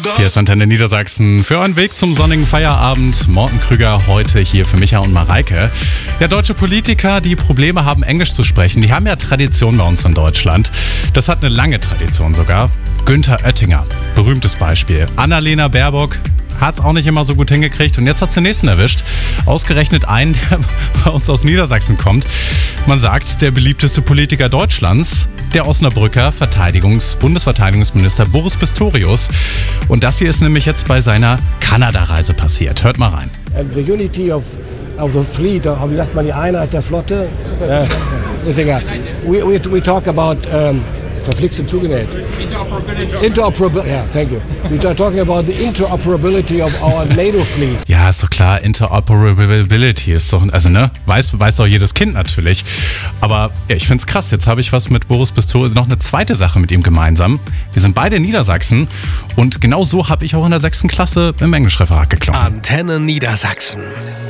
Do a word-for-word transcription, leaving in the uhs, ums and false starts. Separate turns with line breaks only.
Hier ist Antenne Niedersachsen für euren Weg zum sonnigen Feierabend. Morten Krüger heute hier für Micha und Mareike. Ja, deutsche Politiker, die Probleme haben, Englisch zu sprechen, die haben ja Tradition bei uns in Deutschland. Das hat eine lange Tradition sogar. Günther Oettinger, berühmtes Beispiel. Annalena Baerbock hat es auch nicht immer so gut hingekriegt und jetzt hat sie den nächsten erwischt. Ausgerechnet einen, der bei uns aus Niedersachsen kommt. Man sagt, der beliebteste Politiker Deutschlands, der Osnabrücker Verteidigungs- Bundesverteidigungsminister Boris Pistorius. Und das hier ist nämlich jetzt bei seiner Kanada-Reise passiert. Hört mal rein.
The unity of, of the fleet, wie sagt man, die Einheit der Flotte. Äh, ist egal. We, we, we talk about... Um, verflixt und zugenäht. Interoperability. Interoperability, yeah, thank you. We are talking about the interoperability of our NATO fleet.
Ja, ist doch klar, Interoperability ist doch, also ne, weiß, weiß doch jedes Kind natürlich. Aber ja, ich find's krass, jetzt habe ich was mit Boris Pistorius, noch eine zweite Sache mit ihm gemeinsam. Wir sind beide in Niedersachsen und genau so habe ich auch in der sechsten Klasse im Englischreferat geklungen.
Antenne Niedersachsen.